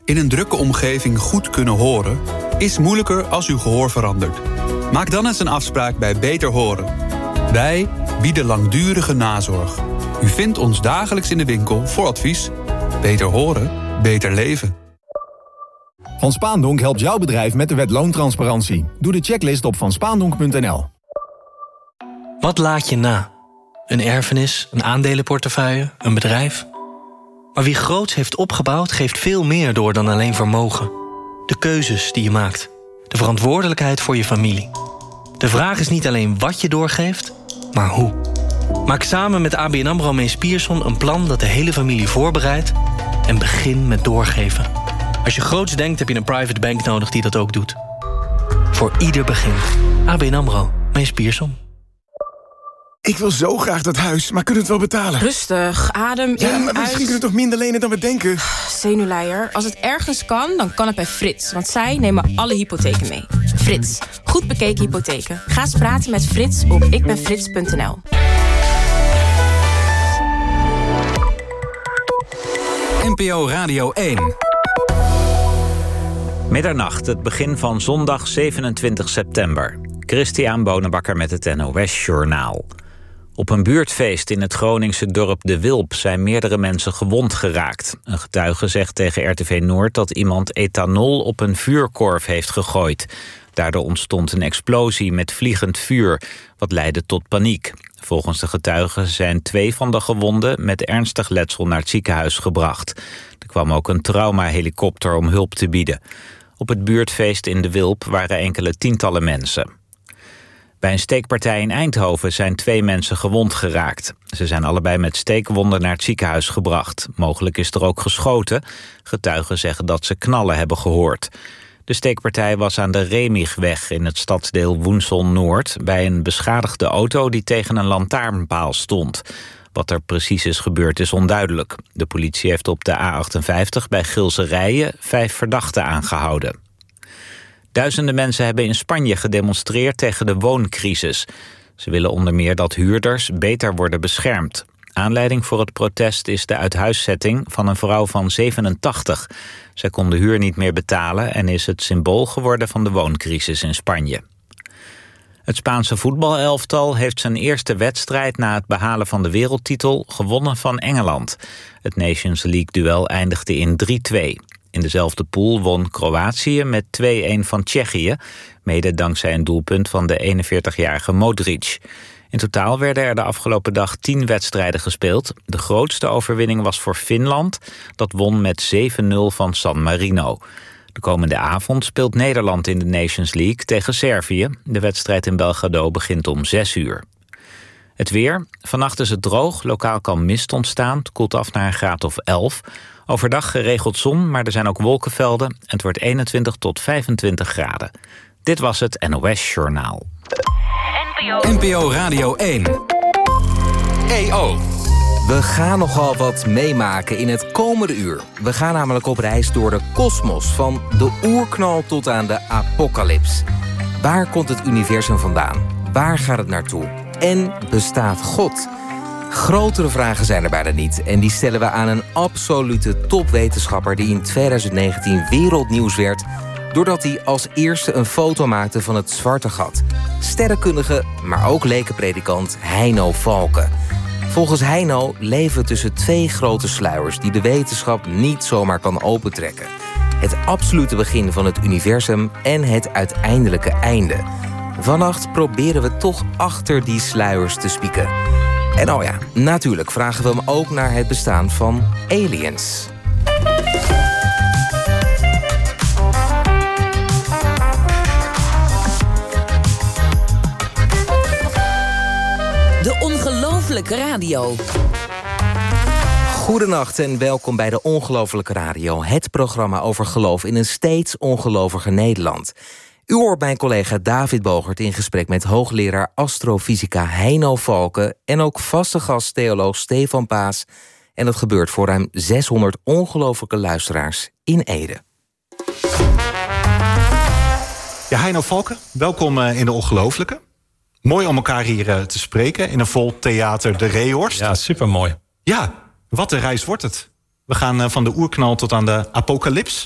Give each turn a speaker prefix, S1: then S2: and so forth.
S1: In een drukke omgeving goed kunnen horen is moeilijker als uw gehoor verandert. Maak dan eens een afspraak bij Beter Horen. Wij bieden langdurige nazorg. U vindt ons dagelijks in de winkel voor advies. Beter horen, beter leven.
S2: Van Spaandonk helpt jouw bedrijf met de wet loontransparantie. Doe de checklist op vanspaandonk.nl.
S3: Wat laat je na? Een erfenis, een aandelenportefeuille, een bedrijf? Maar wie groots heeft opgebouwd, geeft veel meer door dan alleen vermogen. De keuzes die je maakt. De verantwoordelijkheid voor je familie. De vraag is niet alleen wat je doorgeeft, maar hoe. Maak samen met ABN AMRO Mees Pierson een plan dat de hele familie voorbereidt en begin met doorgeven. Als je groots denkt, heb je een private bank nodig die dat ook doet. Voor ieder begin. ABN AMRO Mees Pierson.
S4: Ik wil zo graag dat huis, maar kunnen we het wel betalen?
S5: Rustig, adem in,
S4: maar misschien kunnen we toch minder lenen dan we denken?
S5: Zenuwleier, als het ergens kan, dan kan het bij Frits. Want zij nemen alle hypotheken mee. Frits, goed bekeken hypotheken. Ga eens praten met Frits op ikbenfrits.nl.
S6: NPO Radio 1.
S7: Middernacht, het begin van zondag 27 september. Christian Bonenbakker met het NOS-journaal. Op een buurtfeest in het Groningse dorp De Wilp zijn meerdere mensen gewond geraakt. Een getuige zegt tegen RTV Noord dat iemand ethanol op een vuurkorf heeft gegooid. Daardoor ontstond een explosie met vliegend vuur, wat leidde tot paniek. Volgens de getuigen zijn 2 van de gewonden met ernstig letsel naar het ziekenhuis gebracht. Er kwam ook een traumahelikopter om hulp te bieden. Op het buurtfeest in De Wilp waren enkele tientallen mensen. Bij een steekpartij in Eindhoven zijn 2 mensen gewond geraakt. Ze zijn allebei met steekwonden naar het ziekenhuis gebracht. Mogelijk is er ook geschoten. Getuigen zeggen dat ze knallen hebben gehoord. De steekpartij was aan de Remigweg in het stadsdeel Woensel-Noord... bij een beschadigde auto die tegen een lantaarnpaal stond. Wat er precies is gebeurd is onduidelijk. De politie heeft op de A58 bij Gilse Rijen 5 verdachten aangehouden. Duizenden mensen hebben in Spanje gedemonstreerd tegen de wooncrisis. Ze willen onder meer dat huurders beter worden beschermd. Aanleiding voor het protest is de uithuiszetting van een vrouw van 87. Zij kon de huur niet meer betalen en is het symbool geworden van de wooncrisis in Spanje. Het Spaanse voetbalelftal heeft zijn eerste wedstrijd na het behalen van de wereldtitel gewonnen van Engeland. Het Nations League-duel eindigde in 3-2. In dezelfde pool won Kroatië met 2-1 van Tsjechië, mede dankzij een doelpunt van de 41-jarige Modric. In totaal werden er de afgelopen dag 10 wedstrijden gespeeld. De grootste overwinning was voor Finland. Dat won met 7-0 van San Marino. De komende avond speelt Nederland in de Nations League tegen Servië. De wedstrijd in Belgrado begint om 6 uur. Het weer. Vannacht is het droog. Lokaal kan mist ontstaan. Het koelt af naar een graad of 11. Overdag geregeld zon, maar er zijn ook wolkenvelden. Het wordt 21 tot 25 graden. Dit was het NOS Journaal.
S6: NPO Radio 1. EO.
S8: We gaan nogal wat meemaken in het komende uur. We gaan namelijk op reis door de kosmos, van de oerknal tot aan de apocalyps. Waar komt het universum vandaan? Waar gaat het naartoe? En bestaat God? Grotere vragen zijn er bijna niet. En die stellen we aan een absolute topwetenschapper die in 2019 wereldnieuws werd doordat hij als eerste een foto maakte van het zwarte gat. Sterrenkundige, maar ook lekenpredikant Heino Valken. Volgens Heino leven we tussen 2 grote sluiers die de wetenschap niet zomaar kan opentrekken. Het absolute begin van het universum en het uiteindelijke einde. Vannacht proberen we toch achter die sluiers te spieken. En oh ja, natuurlijk vragen we hem ook naar het bestaan van aliens.
S9: De Ongelooflijke Radio.
S8: Goedenacht en welkom bij de Ongelooflijke Radio. Het programma over geloof in een steeds ongeloviger Nederland. U hoort mijn collega David Bogert in gesprek met hoogleraar astrofysica Heino Valken en ook vaste gast theoloog Stefan Paas. En dat gebeurt voor ruim 600 ongelooflijke luisteraars in Ede.
S10: Ja, Heino Valken, welkom in de Ongelooflijke. Mooi om elkaar hier te spreken in een vol theater De Reehorst.
S11: Ja, supermooi.
S10: Ja, wat een reis wordt het. We gaan van de oerknal tot aan de apocalyps.